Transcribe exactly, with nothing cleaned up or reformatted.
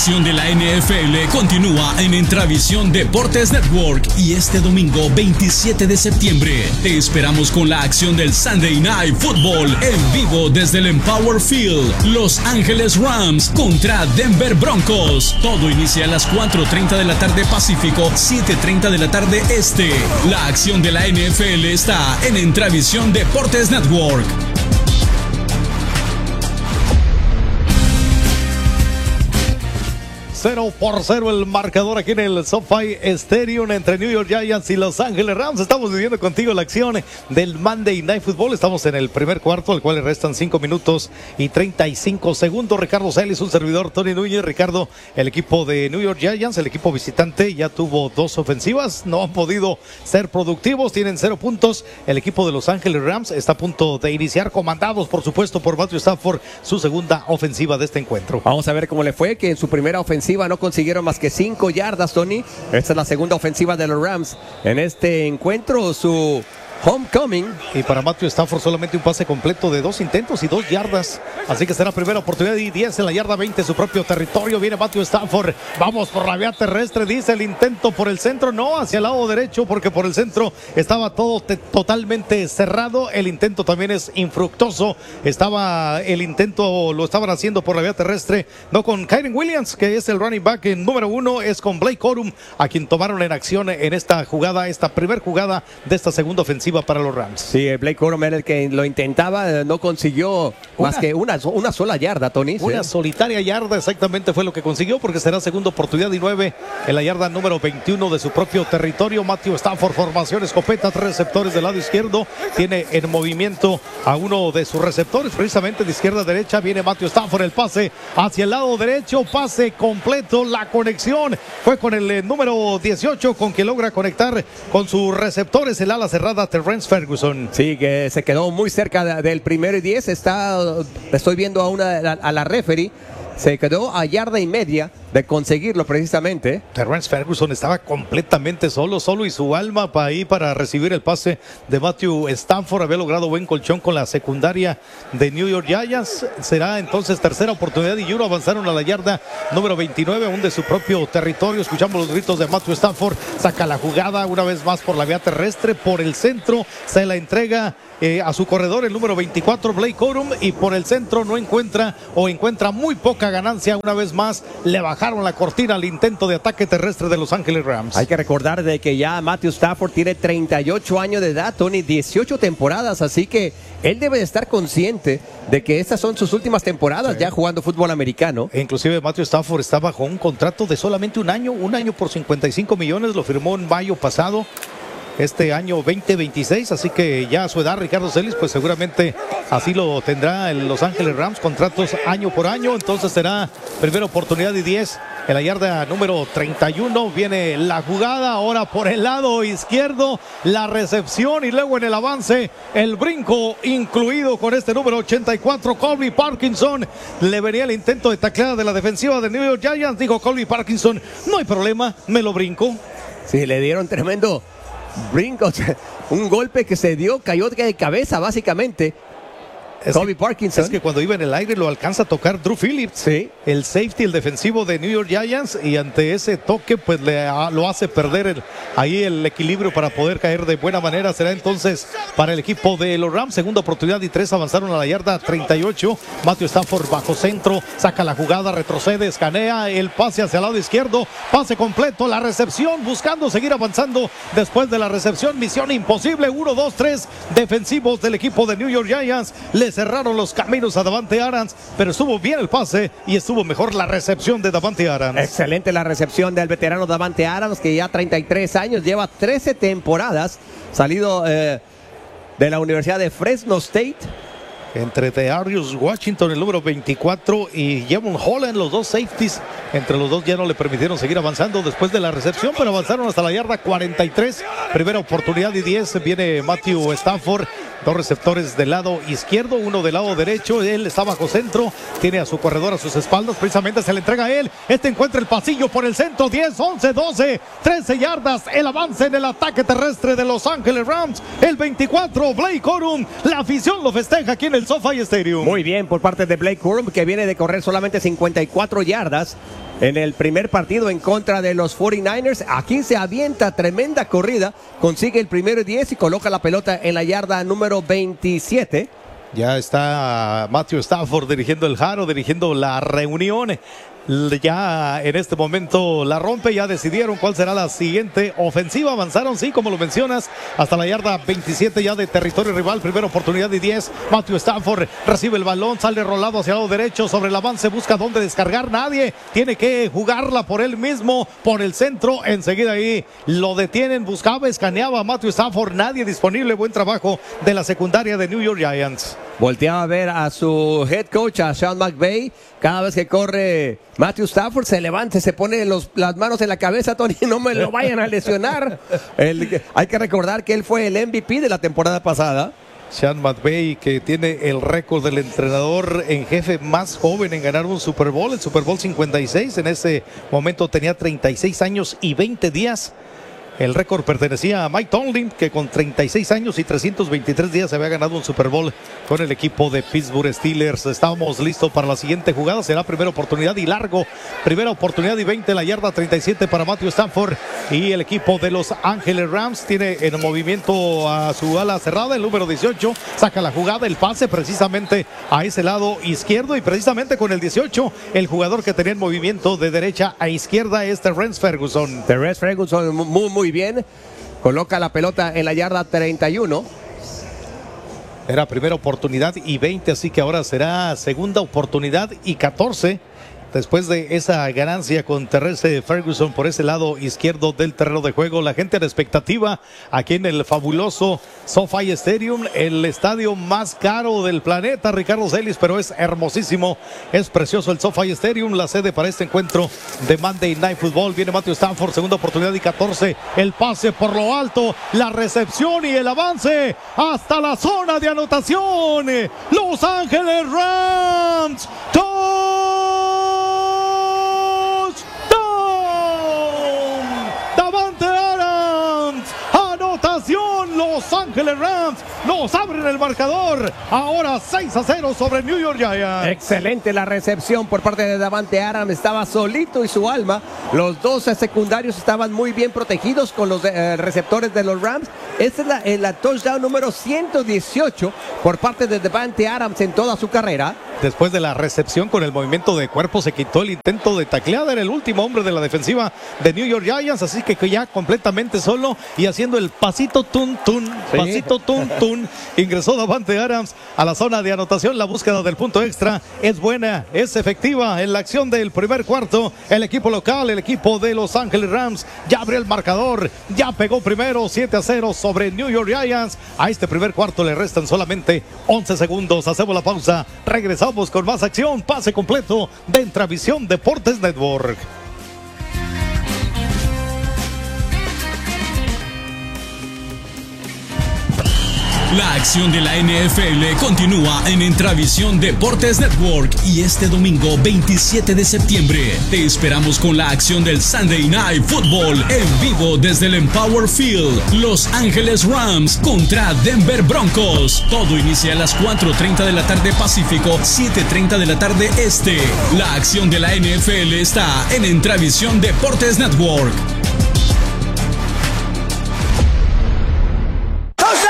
acción de la N F L continúa en Entravisión Deportes Network y este domingo veintisiete de septiembre te esperamos con la acción del Sunday Night Football en vivo desde el Empower Field. Los Ángeles Rams contra Denver Broncos. Todo inicia a las cuatro treinta de la tarde Pacífico, siete treinta de la tarde Este. La acción de la N F L está en Entravisión Deportes Network. cero por cero el marcador aquí en el SoFi Stadium entre New York Giants y Los Ángeles Rams. Estamos viviendo contigo la acción del Monday Night Football. Estamos en el primer cuarto, al cual le restan cinco minutos y treinta y cinco segundos. Ricardo Celis, un servidor, Tony Núñez. Ricardo, el equipo de New York Giants, el equipo visitante, ya tuvo dos ofensivas. No han podido ser productivos, tienen cero puntos. El equipo de Los Ángeles Rams está a punto de iniciar, comandados, por supuesto, por Matthew Stafford, su segunda ofensiva de este encuentro. Vamos a ver cómo le fue, que en su primera ofensiva no consiguieron más que cinco yardas, Tony. Esta es la segunda ofensiva de los Rams en este encuentro, su homecoming. Y para Matthew Stafford solamente un pase completo de dos intentos y dos yardas. Así que será primera oportunidad y diez en la yarda veinte, su propio territorio. Viene Matthew Stafford. Vamos por la vía terrestre, dice el intento por el centro. No, hacia el lado derecho, porque por el centro estaba todo te- totalmente cerrado. El intento también es infructuoso. Estaba el intento, lo estaban haciendo por la vía terrestre. No con Kyren Williams, que es el running back en número uno. Es con Blake Corum, a quien tomaron en acción en esta jugada, esta primer jugada de esta segunda ofensiva para los Rams. Sí, Blake Corum era el que lo intentaba, no consiguió una, más que una, una sola yarda, Tony. Una sí. solitaria yarda exactamente fue lo que consiguió, porque será segunda oportunidad y nueve en la yarda número veintiuno de su propio territorio. Matthew Stafford, formación escopeta, tres receptores del lado izquierdo, tiene en movimiento a uno de sus receptores, precisamente de izquierda a derecha. Viene Matthew Stafford, el pase hacia el lado derecho, pase completo, la conexión fue con el eh, número dieciocho, con que logra conectar con sus receptores, el ala cerrada Terrence Ferguson. Sí, que se quedó muy cerca de, del primero y diez. Está, estoy viendo a una a, a la referee. Se quedó a yarda y media de conseguirlo precisamente. Terrence Ferguson estaba completamente solo, solo y su alma para ahí para recibir el pase de Matthew Stafford. Había logrado buen colchón con la secundaria de New York Giants. Será entonces tercera oportunidad y uno. Avanzaron a la yarda número veintinueve, aún de su propio territorio. Escuchamos los gritos de Matthew Stafford. Saca la jugada una vez más por la vía terrestre, por el centro. Se la entrega Eh, a su corredor, el número veinticuatro, Blake Corum, y por el centro no encuentra o encuentra muy poca ganancia. Una vez más le bajaron la cortina al intento de ataque terrestre de Los Ángeles Rams. Hay que recordar de que ya Matthew Stafford tiene treinta y ocho años de edad, Tony, dieciocho temporadas, así que él debe de estar consciente de que estas son sus últimas temporadas, sí, ya jugando fútbol americano. E inclusive Matthew Stafford está bajo un contrato de solamente un año, un año por cincuenta y cinco millones, lo firmó en mayo pasado. Este año veinte veintiséis, así que ya a su edad, Ricardo Celis, pues seguramente así lo tendrá en Los Ángeles Rams, contratos año por año. Entonces será primera oportunidad y diez en la yarda número treinta y uno. Viene la jugada ahora por el lado izquierdo, la recepción y luego en el avance el brinco incluido con este número ochenta y cuatro, Colby Parkinson. Le venía el intento de tacleada de la defensiva de New York Giants. Dijo Colby Parkinson, no hay problema, me lo brinco. Sí, le dieron tremendo brinco, un golpe que se dio, cayó de cabeza básicamente. Es Colby que, Parkinson. Es que cuando iba en el aire lo alcanza a tocar Drew Phillips, sí, el safety, el defensivo de New York Giants, y ante ese toque pues le, a, lo hace perder el, ahí el equilibrio para poder caer de buena manera. Será entonces para el equipo de los Rams, segunda oportunidad y tres. Avanzaron a la yarda treinta y ocho. Matthew Stafford bajo centro, saca la jugada, retrocede, escanea el pase hacia el lado izquierdo, pase completo, la recepción, buscando seguir avanzando después de la recepción. Misión imposible, uno, dos, tres defensivos del equipo de New York Giants le cerraron los caminos a Davante Adams, pero estuvo bien el pase y estuvo mejor la recepción de Davante Adams. Excelente la recepción del veterano Davante Adams, que ya treinta y tres años, lleva trece temporadas, salido eh, de la Universidad de Fresno State. Entre Darius Washington, el número veinticuatro, y Jevon Holland, los dos safeties. Entre los dos ya no le permitieron seguir avanzando después de la recepción, pero avanzaron hasta la yarda cuarenta y tres. Primera oportunidad y diez. Viene Matthew Stafford. Dos receptores del lado izquierdo, uno del lado derecho. Él está bajo centro, tiene a su corredor a sus espaldas. Precisamente se le entrega a él. Este encuentra el pasillo por el centro. diez, once, doce, trece yardas. El avance en el ataque terrestre de Los Ángeles Rams. El veinticuatro, Blake Corum. La afición lo festeja aquí en el SoFi Stadium. Muy bien por parte de Blake Corum, que viene de correr solamente cincuenta y cuatro yardas. en el primer partido en contra de los cuarenta y nueve ers. Aquí se avienta tremenda corrida, consigue el primero y diez y coloca la pelota en la yarda número veintisiete. Ya está Matthew Stafford dirigiendo el Jaro, dirigiendo la reunión. Ya en este momento la rompe, ya decidieron cuál será la siguiente ofensiva. Avanzaron, sí, como lo mencionas, hasta la yarda veintisiete ya de territorio rival. Primera oportunidad y diez. Matthew Stafford recibe el balón, sale rolado hacia el lado derecho. Sobre el avance busca dónde descargar. Nadie, tiene que jugarla por él mismo, por el centro. Enseguida ahí lo detienen, buscaba, escaneaba a Matthew Stafford. Nadie disponible. Buen trabajo de la secundaria de New York Giants. Volteaba a ver a su head coach, a Sean McVay. Cada vez que corre Matthew Stafford se levanta, se pone los, las manos en la cabeza, Tony, no me lo vayan a lesionar. El, hay que recordar que él fue el M V P de la temporada pasada. Sean McVay, que tiene el récord del entrenador en jefe más joven en ganar un Super Bowl, el Super Bowl cincuenta y seis. En ese momento tenía treinta y seis años y veinte días. El récord pertenecía a Mike Tomlin, que con treinta y seis años y trescientos veintitrés días se había ganado un Super Bowl con el equipo de Pittsburgh Steelers. Estamos listos para la siguiente jugada. Será primera oportunidad y largo. Primera oportunidad y veinte, la yarda treinta y siete para Matthew Stafford. Y el equipo de Los Ángeles Rams tiene en movimiento a su ala cerrada, el número dieciocho. Saca la jugada, el pase precisamente a ese lado izquierdo. Y precisamente con el dieciocho, el jugador que tenía en movimiento de derecha a izquierda es Terrence Ferguson. Terrence Ferguson muy, muy bien. Coloca la pelota en la yarda treinta y uno. Era primera oportunidad y veinte, así que ahora será segunda oportunidad y catorce. Después de esa ganancia con Terrence Ferguson por ese lado izquierdo del terreno de juego, la gente a la expectativa aquí en el fabuloso SoFi Stadium, el estadio más caro del planeta, Ricardo Celis, pero es hermosísimo, es precioso el SoFi Stadium, la sede para este encuentro de Monday Night Football. Viene Matthew Stafford, segunda oportunidad y catorce, el pase por lo alto, la recepción y el avance hasta la zona de anotación. Los Ángeles Rams, Los Ángeles Rams nos abren el marcador. Ahora seis a cero sobre New York Giants. Excelente la recepción por parte de Davante Adams. Estaba solito y su alma. Los dos secundarios estaban muy bien protegidos con los eh, receptores de los Rams. Esta es la, eh, la touchdown número ciento dieciocho por parte de Davante Adams en toda su carrera. Después de la recepción con el movimiento de cuerpo se quitó el intento de tacleada. Era el último hombre de la defensiva de New York Giants, así que ya completamente solo y haciendo el pasito tun tun, sí. pasito tun tun, ingresó Davante Adams a la zona de anotación. La búsqueda del punto extra es buena, es efectiva en la acción del primer cuarto. El equipo local, el equipo de Los Ángeles Rams ya abrió el marcador, ya pegó primero siete a cero sobre New York Giants. A este primer cuarto le restan solamente once segundos. Hacemos la pausa, regresamos con más acción, pase completo de Intravisión Deportes Network. La acción de la N F L continúa en Intravisión Deportes Network y este domingo veintisiete de septiembre te esperamos con la acción del Sunday Night Football en vivo desde el Empower Field. Los Ángeles Rams contra Denver Broncos. Todo inicia a las cuatro treinta de la tarde Pacífico, siete treinta de la tarde Este. La acción de la N F L está en Intravisión Deportes Network.